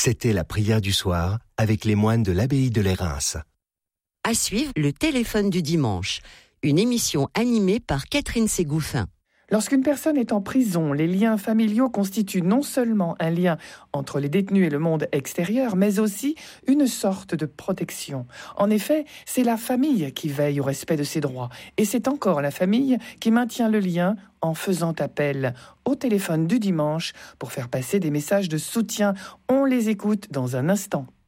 C'était la prière du soir avec les moines de l'abbaye de Lérins. À suivre, le téléphone du dimanche, une émission animée par Catherine Ségouffin. Lorsqu'une personne est en prison, les liens familiaux constituent non seulement un lien entre les détenus et le monde extérieur, mais aussi une sorte de protection. En effet, c'est la famille qui veille au respect de ses droits, et c'est encore la famille qui maintient le lien en faisant appel au téléphone du dimanche pour faire passer des messages de soutien. On les écoute dans un instant.